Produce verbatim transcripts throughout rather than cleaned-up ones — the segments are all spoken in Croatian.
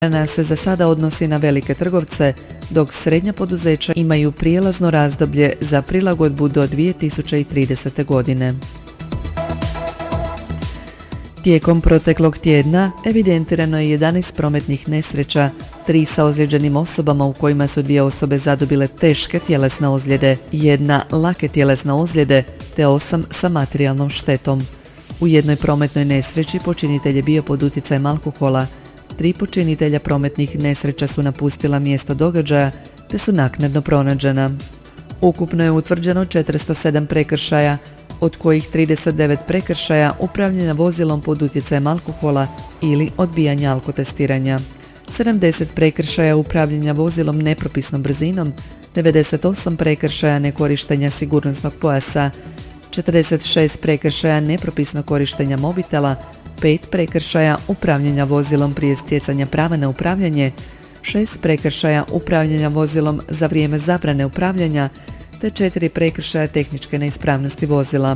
se za sada odnosi na velike trgovce, dok srednja poduzeća imaju prijelazno razdoblje za prilagodbu do dvije tisuće tridesete. godine. Tijekom proteklog tjedna evidentirano je jedanaest prometnih nesreća, tri sa ozlijeđenim osobama u kojima su dvije osobe zadobile teške tjelesne ozljede, jedna lake tjelesne ozljede te osam sa materijalnom štetom. U jednoj prometnoj nesreći počinitelj je bio pod utjecajem alkohola, tri počinitelja prometnih nesreća su napustila mjesto događaja te su naknadno pronađena. Ukupno je utvrđeno četiristo sedam prekršaja, od kojih trideset devet prekršaja upravljanja vozilom pod utjecajem alkohola ili odbijanja alkotestiranja, sedamdeset prekršaja upravljanja vozilom nepropisnom brzinom, devedeset osam prekršaja nekorištenja sigurnosnog pojasa, četrdeset šest prekršaja nepropisnog korištenja mobitela, pet prekršaja upravljanja vozilom prije stjecanja prava na upravljanje, šest prekršaja upravljanja vozilom za vrijeme zabrane upravljanja, te četiri prekršaja tehničke neispravnosti vozila.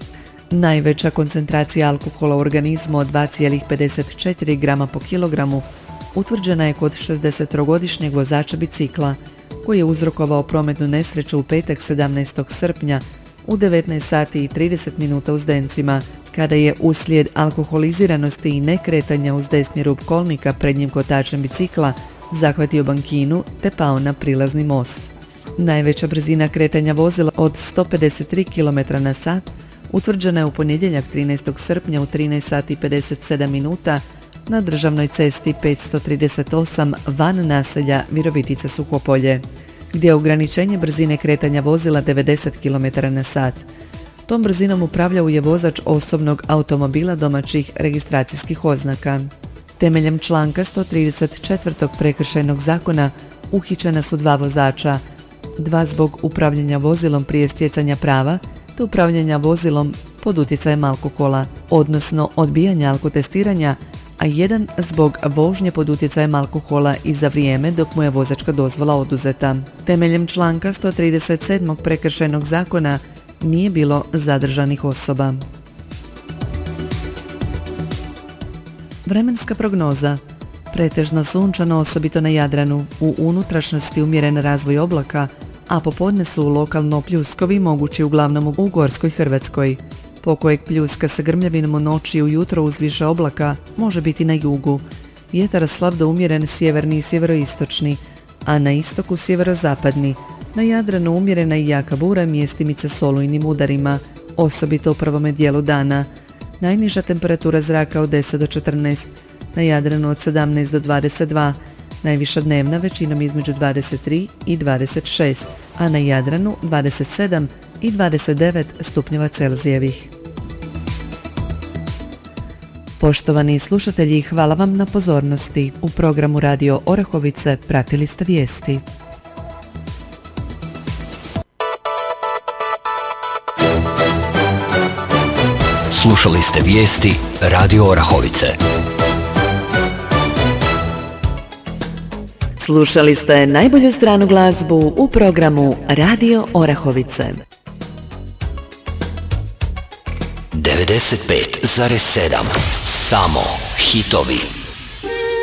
Najveća koncentracija alkohola u organizmu od dva zarez pedeset četiri grama po kilogramu utvrđena je kod šezdesettrogodišnjeg vozača bicikla, koji je uzrokovao prometnu nesreću u petak sedamnaestog srpnja u devetnaest sati i trideset minuta u Zdencima, kada je uslijed alkoholiziranosti i nekretanja uz desni rub kolnika prednjim kotačem bicikla zahvatio bankinu te pao na prilazni most. Najveća brzina kretanja vozila od sto pedeset tri kilometra na sat utvrđena je u ponedjeljak trinaestog srpnja u trinaest sati i pedeset sedam minuta na državnoj cesti petsto trideset osam van naselja Virovitica Suhopolje, gdje je ograničenje brzine kretanja vozila devedeset kilometara na sat. Tom brzinom upravljao je vozač osobnog automobila domaćih registracijskih oznaka. Temeljem članka sto trideset četvrtog prekršajnog zakona uhićena su dva vozača, dva zbog upravljanja vozilom prije stjecanja prava te upravljanja vozilom pod utjecajem alkohola, odnosno odbijanja alkotestiranja, a jedan zbog vožnje pod utjecajem alkohola i za vrijeme dok mu je vozačka dozvola oduzeta. Temeljem članka sto trideset sedmog prekršajnog zakona nije bilo zadržanih osoba. Vremenska prognoza. Pretežno sunčano, osobito na Jadranu, u unutrašnjosti umjeren razvoj oblaka, a popodne su lokalno pljuskovi mogući uglavnom u gorskoj Hrvatskoj. Pokojeg pljuska sa grmljavinom u noći i ujutro uz više oblaka može biti na jugu. Vjetar slab do umjeren sjeverni i sjeveroistočni, a na istoku sjeverozapadni. Na Jadranu umjerena i jaka bura, mjestimice s olujnim udarima, osobito u prvome dijelu dana. Najniža temperatura zraka od deset do četrnaest, na Jadranu od sedamnaest do dvadeset dva, najviša dnevna većinom između dvadeset tri i dvadeset šest, a na Jadranu dvadeset sedam i dvadeset devet stupnjeva Celzijevih. Poštovani slušatelji, hvala vam na pozornosti. U programu Radio Orahovice pratili ste vijesti. Slušali ste vijesti Radio Orahovice. Slušali ste najbolju stranu glazbu u programu Radio Orahovice. devedeset pet zarez sedam Samo hitovi.